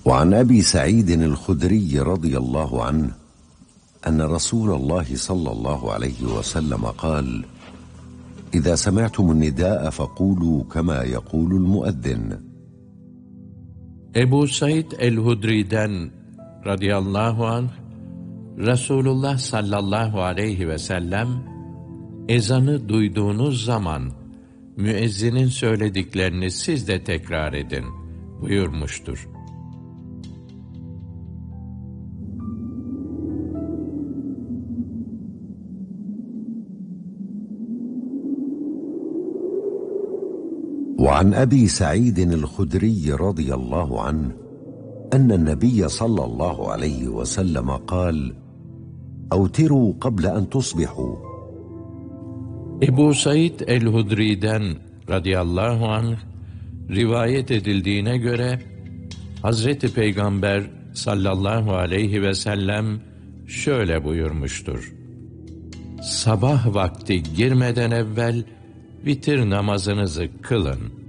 وعن أبي سعيد الخدري رضي الله عنه أن رسول الله صلى الله عليه وسلم قال: إذا سمعتم النداء فقولوا كما يقول المؤذن. Ebu Said el-Hudri'den radıyallahu anh, Resulullah sallallahu aleyhi ve sellem, ezanı duyduğunuz zaman müezzinin söylediklerini siz de tekrar edin buyurmuştur. وعن أبي سعيد الخدري رضي الله عنه أن النبي صلى الله عليه وسلم قال: أوتروا قبل أن تصبحوا. Ebu Said el-Hudri'den radıyallahu anh rivayet edildiğine göre Hazreti Peygamber sallallahu aleyhi ve sellem şöyle buyurmuştur: Sabah vakti girmeden evvel vitir namazınızı kılın.